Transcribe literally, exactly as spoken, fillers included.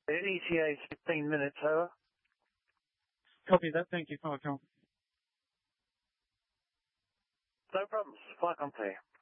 E T A fifteen minutes, over. Copy that. Thank you, Falcon. No problems. Flight on clear.